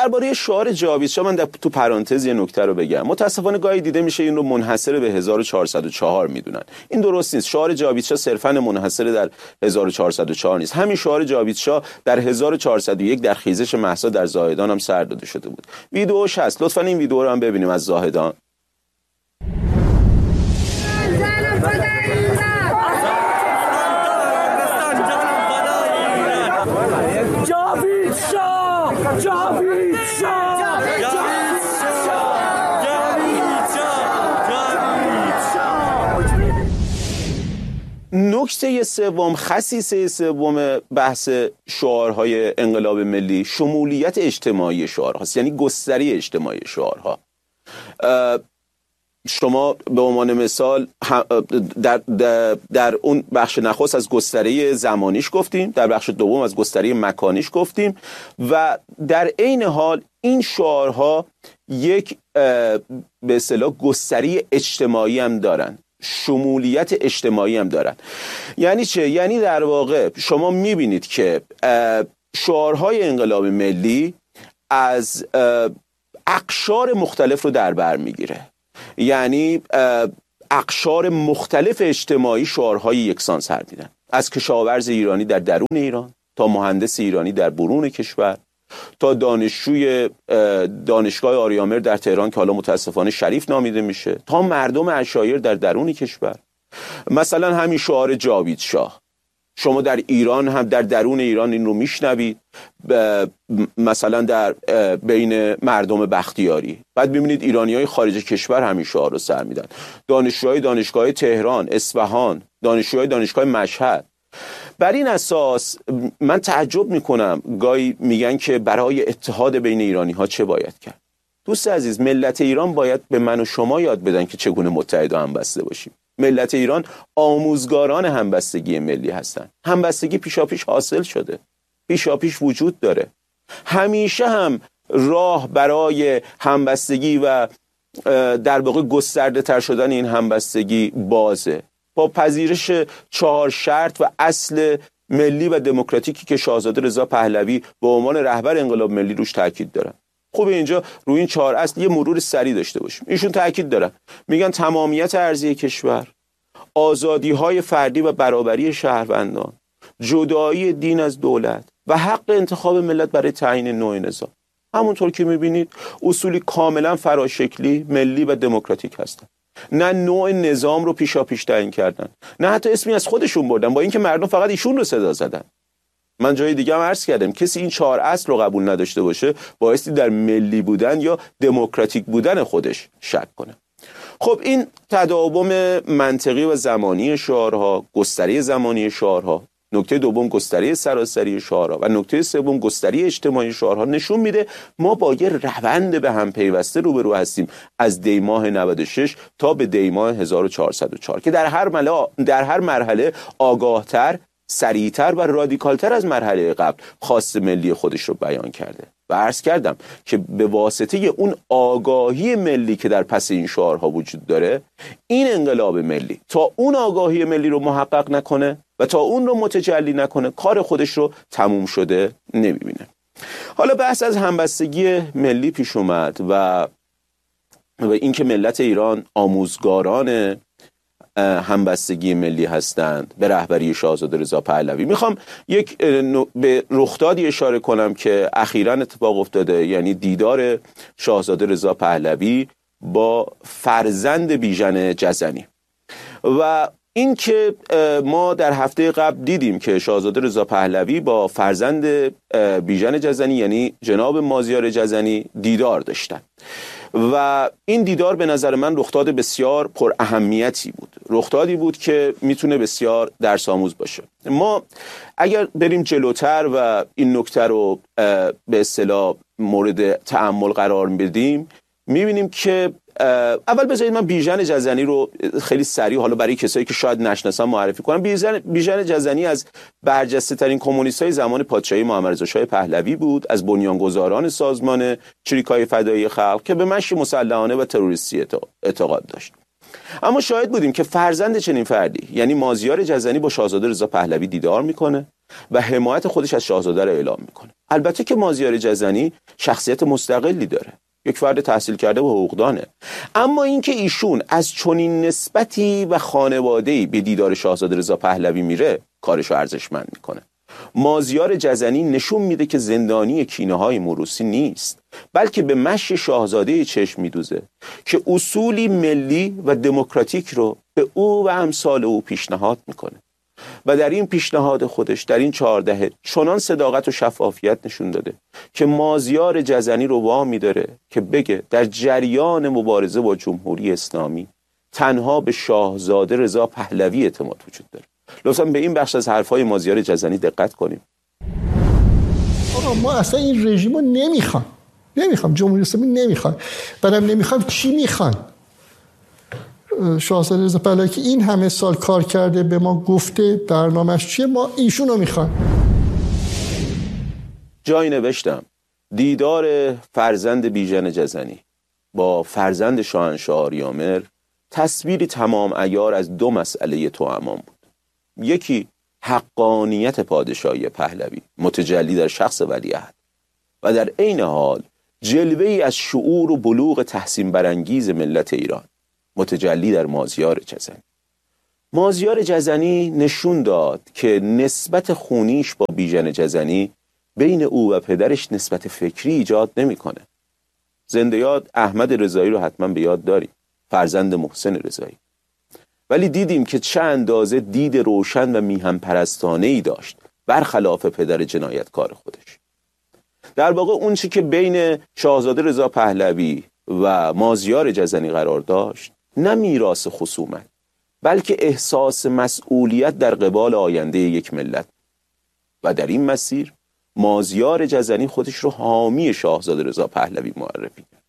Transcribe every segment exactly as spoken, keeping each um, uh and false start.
درباره شعار جاویدشاه من در تو پرانتز یه نکته رو بگم. متاسفانه گاهی دیده میشه این رو منحصر به هزار و چهارصد و چهار میدونن. این درست نیست. شعار جاویدشاه صرفاً منحصر در هزار و چهارصد و چهار نیست. همین شعار جاویدشاه در هزار و چهارصد و یک در خیزش مهسا در زاهدان هم سر داده شده بود. ویدیوش هست، لطفاً این ویدیو رو هم ببینیم از زاهدان. نکته سوم، خصیصه سوم بحث شعارهای انقلاب ملی شمولیت اجتماعی شعارهاست، یعنی گستری اجتماعی شعارها. شما به عنوان مثال در, در, در اون بخش نخست از گستره زمانیش گفتیم، در بخش دوم از گستره مکانیش گفتیم و در عین حال این شعارها یک به اصطلاح گستری اجتماعی هم دارن، شمولیت اجتماعی هم دارن. یعنی چه؟ یعنی در واقع شما میبینید که شعارهای انقلاب ملی از اقشار مختلف رو در بر میگیره. یعنی اقشار مختلف اجتماعی شعارهای یکسان سر میدن، از کشاورز ایرانی در درون ایران تا مهندس ایرانی در برون کشور، تا دانشجوی دانشگاه آریامر در تهران که حالا متاسفانه شریف نامیده میشه، تا مردم عشایر در درون کشور. مثلا همین شعار جاویدشاه شما در ایران هم در درون ایران این رو میشنوید، مثلا در بین مردم بختیاری. بعد میبینید ایرانیای خارج کشور همین شعار رو سر میدن، دانشجوهای دانشگاه تهران، اصفهان، دانشجوهای دانشگاه مشهد. بر این اساس من تعجب میکنم گاهی میگن که برای اتحاد بین ایرانی ها چه باید کرد. دوست عزیز، ملت ایران باید به من و شما یاد بدن که چگونه متحد و همبسته باشیم. ملت ایران آموزگاران همبستگی ملی هستن. همبستگی پیشاپیش حاصل شده، پیشاپیش وجود داره. همیشه هم راه برای همبستگی و در واقع گسترده تر شدن این همبستگی بازه، با پذیرش چهار شرط و اصل ملی و دموکراتیکی که شاهزاده رضا پهلوی به عنوان رهبر انقلاب ملی روش تاکید دارن. خوب اینجا روی این چهار اصل یه مرور سریع داشته باشیم. ایشون تاکید دارن، میگن تمامیت ارضی کشور، آزادی‌های فردی و برابری شهروندان، جدایی دین از دولت و حق انتخاب ملت برای تعیین نوع نظام. همونطور که میبینید اصولی کاملا فراشکلی، ملی و دموکراتیک هستن. نه نوع نظام رو پیشا پیش تعیین کردن، نه حتی اسمی از خودشون بردن، با اینکه مردم فقط ایشون رو صدا زدن. من جای دیگه هم عرض کردم کسی این چهار اصل رو قبول نداشته باشه بایستی در ملی بودن یا دموکراتیک بودن خودش شک کنه. خب این تداوم منطقی و زمانی شعارها، گستری زمانی شعارها، نکته دوم گستری سراسری شعارها و نکته سوم گستری اجتماعی شعارها نشون میده ما با یه روند به هم پیوسته روبرو هستیم از دی ماه نود و شش تا به دی ماه هزار و چهارصد و چهار که در هر مرحله در هر مرحله آگاهتر، سریعتر و رادیکالتر از مرحله قبل خواست ملی خودش رو بیان کرده. و عرض کردم که به واسطه اون آگاهی ملی که در پس این شعارها وجود داره، این انقلاب ملی تا اون آگاهی ملی رو محقق نکنه و تا اون رو متجلی نکنه کار خودش رو تموم شده نمیبینه. حالا بحث از همبستگی ملی پیش اومد و و اینکه ملت ایران آموزگاران همبستگی ملی هستند به رهبری شاهزاده رضا پهلوی. میخوام یک به رخدادی اشاره کنم که اخیراً اتفاق افتاده، یعنی دیدار شاهزاده رضا پهلوی با فرزند بیژن جزنی. و این که ما در هفته قبل دیدیم که شاهزاده رضا پهلوی با فرزند بیژن جزنی یعنی جناب مازیار جزنی دیدار داشتن و این دیدار به نظر من رخداد بسیار پر اهمیتی بود، رخدادی بود که میتونه بسیار درس آموز باشه. ما اگر بریم جلوتر و این نکته رو به اصطلاح مورد تأمل قرار بدیم، میبینیم که اول بذارید من بیژن جزنی رو خیلی سریع حالا برای کسایی که شاید نشناسن معرفی کنم. بیژن بیژن جزنی از برجسته ترین کمونیستای زمان پادشاهی محمد رضا شاه پهلوی بود، از بنیانگذاران سازمان چریکای فدایی خلق که به مشی مسلحانه و تروریستی اعتقاد داشت. اما شاهد بودیم که فرزند چنین فردی یعنی مازیار جزنی با شاهزاده رضا پهلوی دیدار میکنه و حمایت خودش از شاهزاده را اعلام میکنه. البته که مازیار جزنی شخصیت مستقلی داره، یک فرد تحصیل کرده و حقوقدانه، اما اینکه ایشون از چنین نسبتی و خانواده‌ای به دیدار شاهزاده رضا پهلوی میره کارشو ارزشمند میکنه. مازیار جزنی نشون میده که زندانی کینه‌های موروثی نیست، بلکه به مشی شاهزاده چشم میدوزه که اصولی ملی و دموکراتیک رو به او و امثال او پیشنهاد میکنه و در این پیشنهاد خودش در این چهارده چنان صداقت و شفافیت نشون داده که مازیار جزنی رو وامی داره که بگه در جریان مبارزه با جمهوری اسلامی تنها به شاهزاده رضا پهلوی اعتماد وجود داره. لطفاً به این بخش از حرفای مازیار جزنی دقت کنیم. آقا ما اصلا این رژیم رو نمیخوام نمیخوام جمهوری اسلامی نمیخوام بعدم نمیخوام چی میخوان؟ شاهزاده رضا پهلوی که این همه سال کار کرده به ما گفته برنامه‌اش چیه، ما ایشون رو میخوام. جایی نوشتم دیدار فرزند بیژن جزنی با فرزند شاهنشاه آریامر تصویری تمام عیار از دو مسئله توامان بود. یکی حقانیت پادشاهی پهلوی متجلی در شخص ولیعهد و در عین حال جلوه‌ای از شعور و بلوغ تحسین برانگیز ملت ایران متجلی در مازیار جزنی. مازیار جزنی نشون داد که نسبت خونیش با بیژن جزنی بین او و پدرش نسبت فکری ایجاد نمی‌کنه. زنده یاد احمد رضایی رو حتما به یاد داریم، فرزند محسن رضایی. ولی دیدیم که چه اندازه دید روشن و میهن پرستانه‌ای داشت برخلاف پدر جنایتکار خودش. در واقع اون چی که بین شاهزاده رضا پهلوی و مازیار جزنی قرار داشت نه میراث خصومت بلکه احساس مسئولیت در قبال آینده یک ملت و در این مسیر مازیار جزنی خودش رو حامی شاهزاده رضا پهلوی معرفی کرد.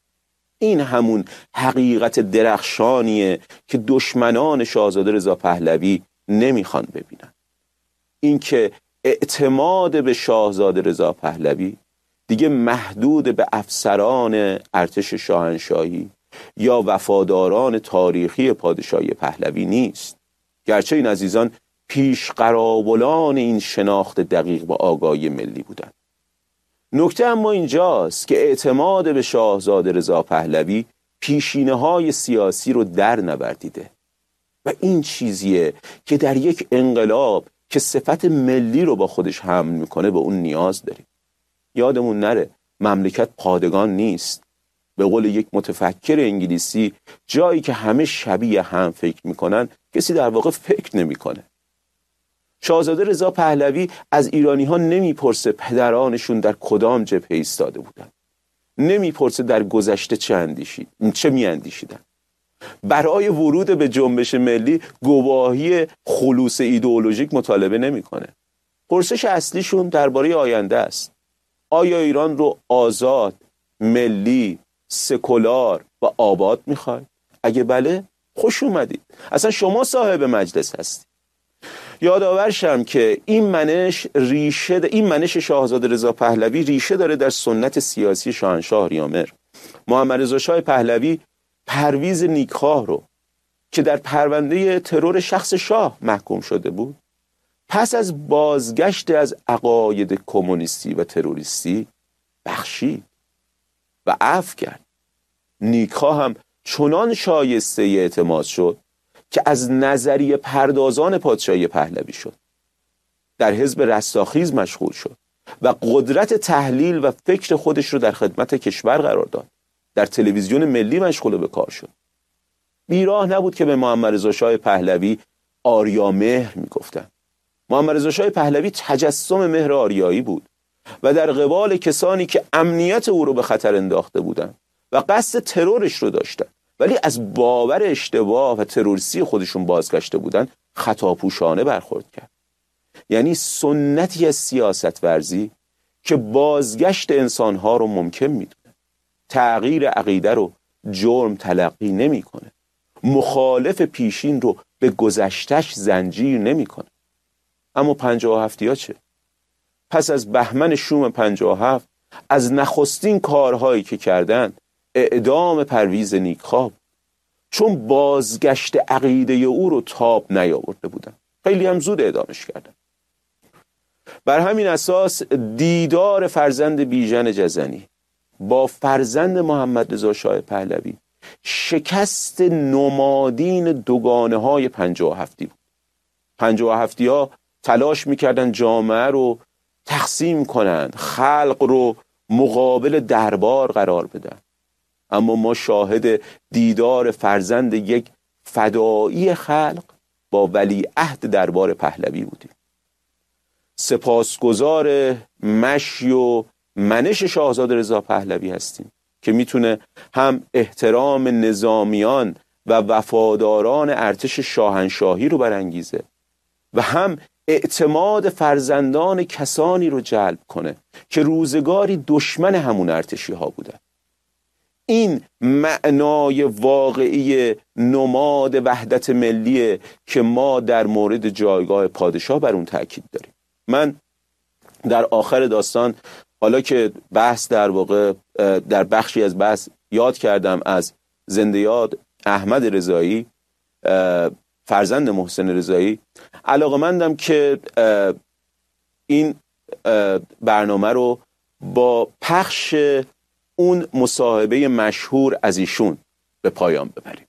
این همون حقیقت درخشانیه که دشمنان شاهزاده رضا پهلوی نمیخوان ببینن. اینکه اعتماد به شاهزاده رضا پهلوی دیگه محدود به افسران ارتش شاهنشاهی یا وفاداران تاریخی پادشاهی پهلوی نیست، گرچه این عزیزان پیش قراولان این شناخت دقیق و آگاهی ملی بودند. نکته اما اینجاست که اعتماد به شاهزاده رضا پهلوی پیشینه‌های سیاسی رو در نوردیده و این چیزیه که در یک انقلاب که صفت ملی رو با خودش حمل میکنه به اون نیاز داریم. یادمون نره مملکت پادگان نیست. به قول یک متفکر انگلیسی جایی که همه شبیه هم فکر میکنن کسی در واقع فکر نمیکنه. شاهزاده رضا پهلوی از ایرانی ها نمیپرسه پدرانشون در کدام جبهه ایستاده بودن، نمیپرسه در گذشته چه اندیشید چه میاندیشیدن. برای ورود به جنبش ملی گواهی خلوص ایدئولوژیک مطالبه نمیکنه. پرسش اصلیشون درباره آینده است. آیا ایران رو آزاد، ملی، سکولار و آباد میخواید؟ اگه بله خوش اومدید، اصلا شما صاحب مجلس هستید. یادآور شم که این منش ریشه این منش شاهزاده رضا پهلوی ریشه داره در سنت سیاسی شاهنشاه آریامر. محمد رضا شاه پهلوی پرویز نیکخواه رو که در پرونده ترور شخص شاه محکوم شده بود پس از بازگشت از عقاید کمونیستی و تروریستی بخشید و عفو کرد. نیکخواه هم چنان شایسته اعتماد شد که از نظریه پردازان پادشاهی پهلوی شد، در حزب رستاخیز مشغول شد و قدرت تحلیل و فکر خودش رو در خدمت کشور قرار داد. در تلویزیون ملی مشغول به کار شد. بیراه نبود که به محمد رضا شاه پهلوی آریا مهر میگفتن. محمد رضا شاه پهلوی تجسم مهر آریایی بود و در قبال کسانی که امنیت او رو به خطر انداخته بودند و قصد ترورش رو داشتن ولی از باور اشتباه و تروریستی خودشون بازگشته بودن خطاپوشانه برخورد کرد. یعنی سنتی از سیاست ورزی که بازگشت انسانها رو ممکن میدونه، تغییر عقیده رو جرم تلقی نمیکنه، مخالف پیشین رو به گذشتش زنجیر نمیکنه. اما پنجاه و هفتی ها چه؟ پس از بهمن شوم پنجاه و هفت از نخستین کارهایی که کردن اعدام پرویز نیکخواه، چون بازگشت عقیده او رو تاب نیاورده بودن. خیلی هم زود اعدامش کردن. بر همین اساس دیدار فرزند بیژن جزنی با فرزند محمد رضا شاه پهلوی شکست نمادین دوگانه های پنجاه و هفتی بود. پنجاه و هفتی ها تلاش میکردن جامعه رو تقسیم کنند، خلق رو مقابل دربار قرار بدن، اما ما شاهد دیدار فرزند یک فدایی خلق با ولیعهد دربار پهلوی بودیم. سپاسگزار مشی و منش شاهزاده رضا پهلوی هستیم که میتونه هم احترام نظامیان و وفاداران ارتش شاهنشاهی رو برانگیزه و هم اعتماد فرزندان کسانی رو جلب کنه که روزگاری دشمن همون ارتشی ها بودن. این معنای واقعی نماد وحدت ملیه که ما در مورد جایگاه پادشاه بر اون تأکید داریم. من در آخر داستان، حالا که بحث در واقع در بخشی از بحث یاد کردم از زنده یاد احمد رضایی فرزند محسن رضایی، علاقه‌مندم که این برنامه رو با پخش اون مصاحبه مشهور از ایشون به پایان ببریم.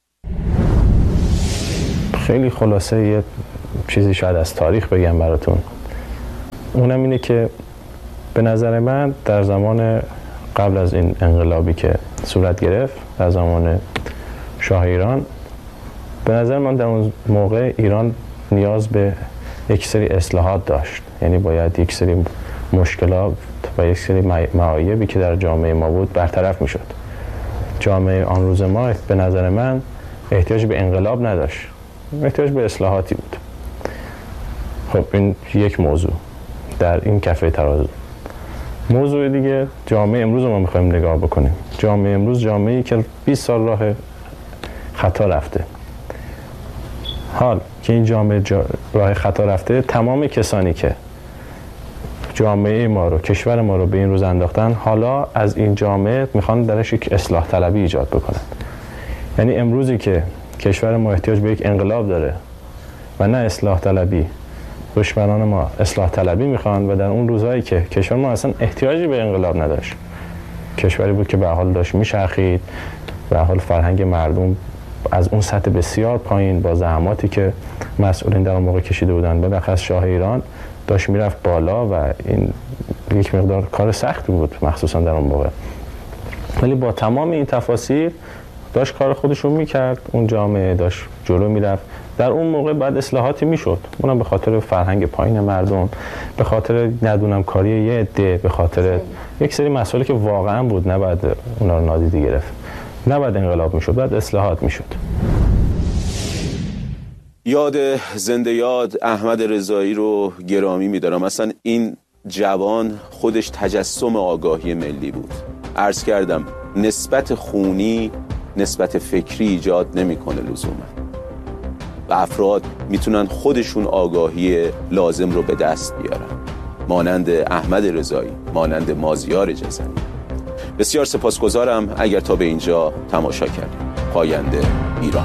خیلی خلاصه یه چیزی شاید از تاریخ بگم براتون. اونم اینه که به نظر من در زمان قبل از این انقلابی که صورت گرفت در زمان شاه ایران، به نظر من در اون موقع ایران نیاز به یک سری اصلاحات داشت. یعنی باید یک سری مشکلات و یک سری معایبی که در جامعه ما بود برطرف می شد. جامعه آن روز ما به نظر من احتیاج به انقلاب نداشت، احتیاج به اصلاحاتی بود. خب این یک موضوع در این کفه ترازو. موضوع دیگه، جامعه امروز ما میخوایم نگاه بکنیم. جامعه امروز جامعه‌ای که بیست سال راه خطا رفته. حال که این جامعه جا راه خطا رفته، تمام کسانی که جامعه ما رو، کشور ما رو به این روز انداختن، حالا از این جامعه میخوان درش یک اصلاح طلبی ایجاد بکنن. یعنی امروزی که کشور ما احتیاج به یک انقلاب داره و نه اصلاح طلبی، دشمنان ما اصلاح طلبی میخوان، و در اون روزهایی که کشور ما اصلا احتیاجی به انقلاب نداشت، کشوری بود که به حال داشت میچرخید، به حال فرهنگ مردم از اون سطح بسیار پایین با زحماتی که مسئولین در اون موقع کشیده بودن، بالاخص شاه ایران داشت میرفت بالا و این یک مقدار کار سختی بود مخصوصا در اون موقع. ولی با تمام این تفاصیل داشت کار خودشون میکرد، اون جامعه داشت جلو میرفت. در اون موقع بعد اصلاحاتی میشد، اونم به خاطر فرهنگ پایین مردم، به خاطر ندونم کاری یه عده، به خاطر یک سری مسائلی که واقعا بود، نباید اونا رو نادیده گرفت. نباید انقلاب میشد، بعد اصلاحات میشد. یاد زنده یاد احمد رضایی رو گرامی میدارم. مثلا این جوان خودش تجسم آگاهی ملی بود. عرض کردم نسبت خونی نسبت فکری ایجاد نمیکنه لزوما، و افراد میتونن خودشون آگاهی لازم رو به دست بیارن، مانند احمد رضایی، مانند مازیار جزنی. بسیار سپاسگزارم اگر تا به اینجا تماشا کردید. پاینده ایران.